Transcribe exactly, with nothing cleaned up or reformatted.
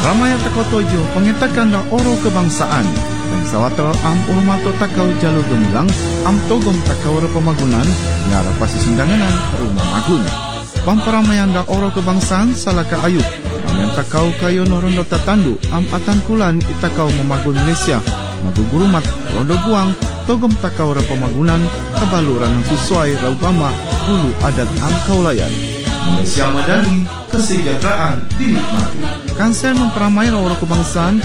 Ramai takau tojo pengitakan da oro kebangsaan. Dan sawata am urmato takau jalur gemilang am togom takau re pemagunan ngara pasi sindanganan rumah magun. Pamparamaian da oro kebangsaan salaka ayub. Yang takau kayo norondo tatandu am atan kulan itakau memagun Malaysia. Magugurumat rondo guang togom takau re pemagunan kebaluran sesuai raugama bulu adat am kaulayan. Malaysia Madani, kesejahteraan dinikmati. Kansel memperamai rawara kebangsaan